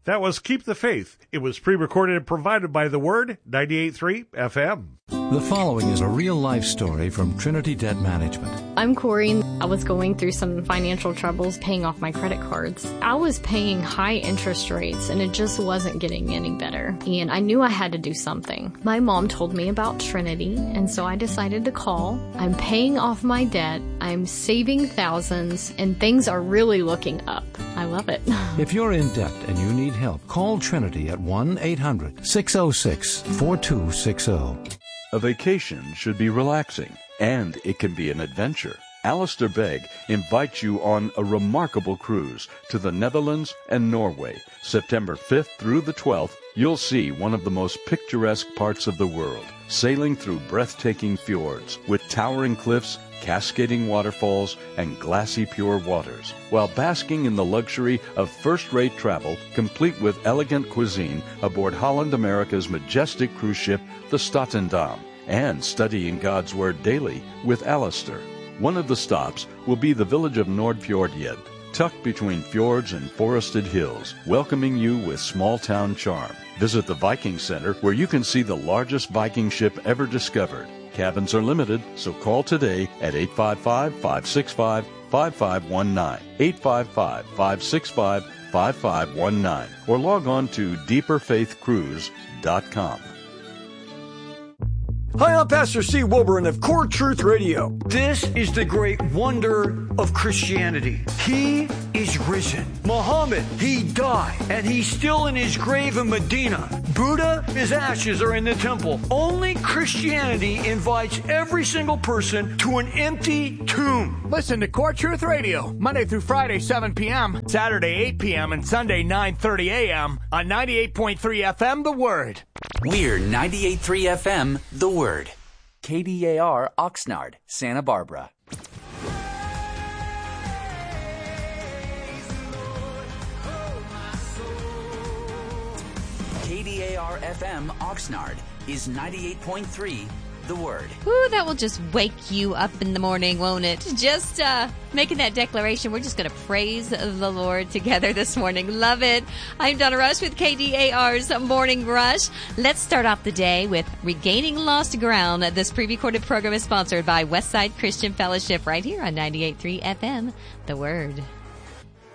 That was Keep the Faith. It was pre-recorded and provided by The Word, 98.3 FM. The following is a real-life story from Trinity Debt Management. I'm Corey. I was going through some financial troubles paying off my credit cards. I was paying high interest rates and it just wasn't getting any better. And I knew I had to do something. My mom told me about Trinity, and so I decided to call. I'm paying off my debt. I'm saving thousands, and things are really looking up. I love it. If you're in debt and you need help, call Trinity at 1-800-606-4260. A vacation should be relaxing, and it can be an adventure. Alistair Begg invites you on a remarkable cruise to the Netherlands and Norway. September 5th through the 12th, you'll see one of the most picturesque parts of the world, sailing through breathtaking fjords with towering cliffs, cascading waterfalls, and glassy pure waters, while basking in the luxury of first-rate travel, complete with elegant cuisine aboard Holland America's majestic cruise ship, the Statendam, and studying God's Word daily with Alistair. One of the stops will be the village of Nordfjordjed, tucked between fjords and forested hills, welcoming you with small-town charm. Visit the Viking Center, where you can see the largest Viking ship ever discovered. Cabins are limited, so call today at 855-565-5519, 855-565-5519, or log on to deeperfaithcruise.com. Hi, I'm Pastor Steve Wilburn of Core Truth Radio. This is the great wonder of Christianity. He is risen. Muhammad, he died, and he's still in his grave in Medina. Buddha, his ashes are in the temple. Only Christianity invites every single person to an empty tomb. Listen to Core Truth Radio, Monday through Friday, 7 p.m., Saturday, 8 p.m., and Sunday, 9:30 a.m. on 98.3 FM, The Word. We're 98.3 FM, The Word. KDAR, Oxnard, Santa Barbara. KDAR FM, Oxnard, is 98.3 The Word. Ooh, that will just wake you up in the morning, won't it? Just making that declaration. We're just going to praise the Lord together this morning. Love it. I'm Donna Rush with KDAR's Morning Rush. Let's start off the day with Regaining Lost Ground. This pre-recorded program is sponsored by Westside Christian Fellowship right here on 98.3 FM, The Word.